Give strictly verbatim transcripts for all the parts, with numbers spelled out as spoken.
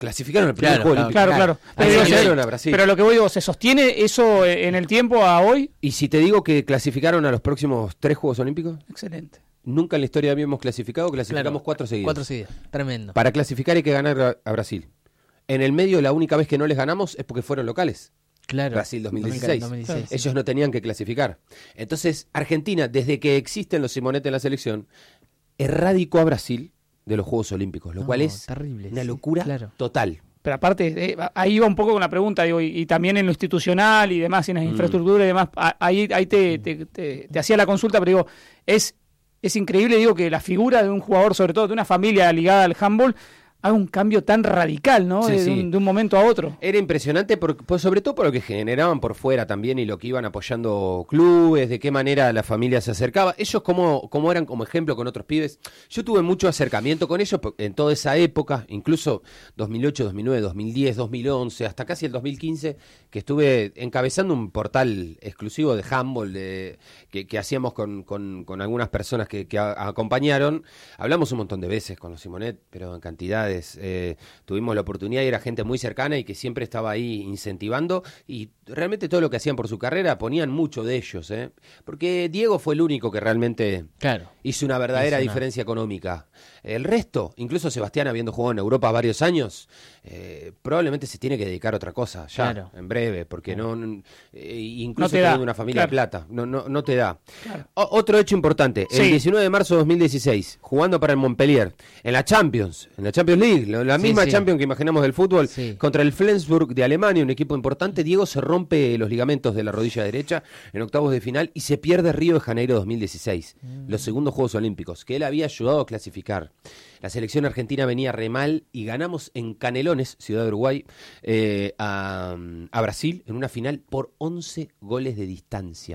Clasificaron el primer Claro, juego claro, olímpico. Claro, claro. Ahí Pero, se llegaron a Brasil. pero lo que voy digo, ¿se sostiene eso en el tiempo a hoy? Y si te digo que clasificaron a los próximos tres Juegos Olímpicos, Excelente. nunca en la historia habíamos clasificado, clasificamos Claro, cuatro seguidos. Cuatro seguidas, tremendo. Para clasificar hay que ganar a, a Brasil. En el medio, la única vez que no les ganamos es porque fueron locales. Claro. Brasil dos mil dieciséis. dos mil dieciséis. Ellos no tenían que clasificar. Entonces, Argentina, desde que existen los Simonet en la selección, erradicó a Brasil de los Juegos Olímpicos, lo No, cual es terrible, una sí, locura claro. total. Pero aparte, eh, ahí va un poco con la pregunta, digo, y, y también en lo institucional y demás, y en las Mm. infraestructuras y demás, a- ahí, ahí te, te, te, te hacía la consulta, pero digo, es, es increíble, digo, que la figura de un jugador, sobre todo de una familia ligada al handball, haga un cambio tan radical, ¿no? Sí, de, sí. un, de un momento a otro. Era impresionante, por, por- sobre todo por lo que generaban por fuera también y lo que iban apoyando clubes, de qué manera la familia se acercaba. Ellos como, como eran como ejemplo con otros pibes. Yo tuve mucho acercamiento con ellos po- en toda esa época, incluso dos mil ocho, dos mil nueve, dos mil diez, dos mil once, hasta casi el dos mil quince, que estuve encabezando un portal exclusivo de handball de, que, que hacíamos con, con, con algunas personas que, que a- acompañaron. Hablamos un montón de veces con los Simonet, pero en cantidades. Eh, tuvimos la oportunidad y era gente muy cercana y que siempre estaba ahí incentivando y realmente todo lo que hacían por su carrera ponían mucho de ellos, ¿eh? Porque Diego fue el único que realmente Claro. hizo una verdadera Hizo una- diferencia económica. El resto, incluso Sebastián habiendo jugado en Europa varios años, eh, probablemente se tiene que dedicar a otra cosa ya, Claro. en breve, porque no, no- eh, incluso No te da, teniendo una familia claro. de plata, no, no, no te da. Claro. O- otro hecho importante, el Sí. diecinueve de marzo de dos mil dieciséis, jugando para el Montpellier, en la Champions, en la Champions League, la, la Sí, misma sí. Champions que imaginamos del fútbol, Sí. contra el Flensburg de Alemania, un equipo importante. Diego se rompe los ligamentos de la rodilla derecha en octavos de final y se pierde Río de Janeiro dos mil dieciséis, Mm. los segundos Juegos Olímpicos, que él había ayudado a clasificar. La selección argentina venía re mal y ganamos en Canelones, Ciudad de Uruguay, eh, a, a Brasil en una final por once goles de distancia.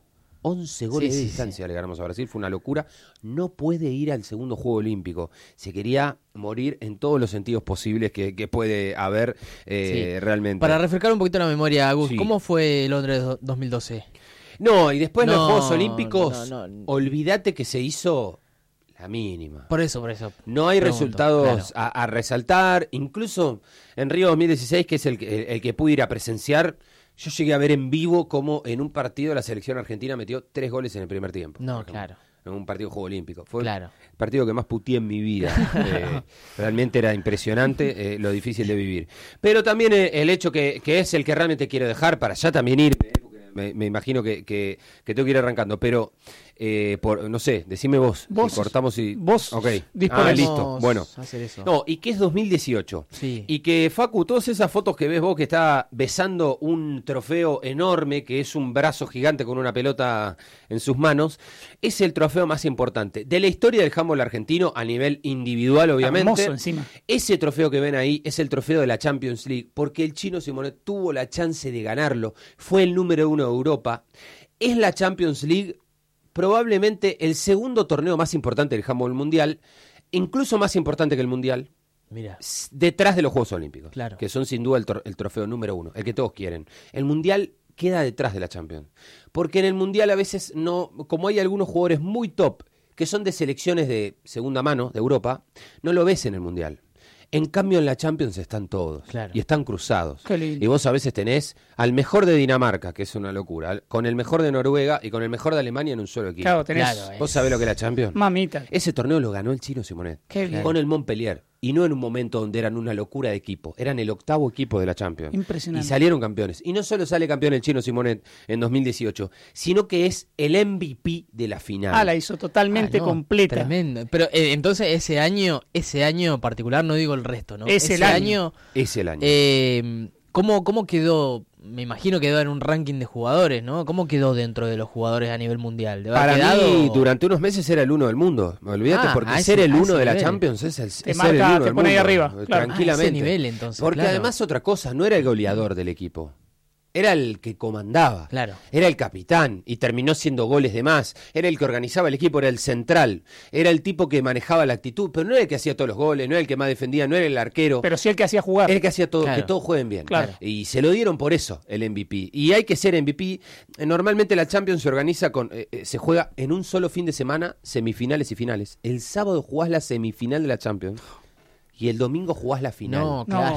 once goles Sí, de sí, distancia le ganamos a Brasil, fue una locura. No puede ir al segundo Juego Olímpico. Se quería morir en todos los sentidos posibles que, que puede haber eh, Sí. realmente. Para refrescar un poquito la memoria, Agus, Sí. ¿cómo fue Londres do- dos mil doce? No, y después No, los Juegos Olímpicos, no, no. olvídate que se hizo la mínima. Por eso, por eso. No hay pregunto, resultados claro. a, a resaltar. Incluso en Río dos mil dieciséis, que es el, que- el, el que pude ir a presenciar, yo llegué a ver en vivo cómo en un partido la selección argentina metió tres goles en el primer tiempo. No, por ejemplo, claro. En un partido de Juego Olímpico. Fue Claro. el partido que más puteé en mi vida. Eh, realmente era impresionante eh, lo difícil de vivir. Pero también eh, el hecho que, que es el que realmente quiero dejar para ya también irme, eh, porque me, me imagino que, que, que tengo que ir arrancando. Pero, eh, por, no sé, decime vos. Vos- si cortamos y... vos Ok. disponés. Ah, listo. Vamos Bueno. a hacer eso. No, y que es dos mil dieciocho. Sí. Y que, Facu, todas esas fotos que ves vos que está besando un trofeo enorme, que es un brazo gigante con una pelota en sus manos, es el trofeo más importante de la historia del handball argentino a nivel individual, obviamente. Hermoso encima. Ese trofeo que ven ahí es el trofeo de la Champions League, porque el chino Simonet tuvo la chance de ganarlo, fue el número uno de Europa. Es la Champions League probablemente el segundo torneo más importante del handball mundial, incluso más importante que el mundial, Mira. s- detrás de los Juegos Olímpicos, Claro. que son sin duda el, tro- el trofeo número uno, el que todos quieren. El mundial queda detrás de la Champions, porque en el mundial a veces no, como hay algunos jugadores muy top que son de selecciones de segunda mano de Europa, no lo ves en el mundial. En cambio en la Champions están todos Claro. y están cruzados. Qué lindo. Y vos a veces tenés al mejor de Dinamarca, que es una locura, al- con el mejor de Noruega y con el mejor de Alemania en un solo equipo. Claro, tenés Claro, eh. ¿Vos sabés lo que es la Champions? mamita. Ese torneo lo ganó el chino Simonet. Qué bien. Con el Montpellier. Y no en un momento donde eran una locura de equipo. Eran el octavo equipo de la Champions. Impresionante. Y salieron campeones. Y no solo sale campeón el chino Simonet en dos mil dieciocho, sino que es el M V P de la final. Ah, la hizo totalmente Ah, no, completa. Tremendo. Pero eh, entonces ese año, ese año particular, no digo el resto, ¿no? Es ese el año. Es el año. eh, ¿cómo, ¿Cómo quedó? Me imagino quedó en un ranking de jugadores, ¿no? ¿Cómo quedó dentro de los jugadores a nivel mundial? ¿De haber Para quedado- mí, durante unos meses era el uno del mundo. Olvídate, Ah, porque a ser ese- el a uno ese de la nivel. Champions es, el, es Te ser marca, el uno te del pone ahí mundo. arriba, eh, claro. Tranquilamente. Ah, ese nivel, entonces, Porque claro. además otra cosa, no era el goleador del equipo. Era el que comandaba. Claro. Era el capitán y terminó siendo goles de más. Era el que organizaba el equipo, era el central. Era el tipo que manejaba la actitud, pero no era el que hacía todos los goles, no era el que más defendía, no era el arquero. Pero sí el que hacía jugar. Era el que hacía todo, Claro. que todos jueguen bien. Claro. Y se lo dieron por eso, el M V P. Y hay que ser M V P. Eh, Normalmente la Champions se organiza con, eh, eh, se juega en un solo fin de semana, semifinales y finales. El sábado jugás la semifinal de la Champions y el domingo jugás la final. No, claro.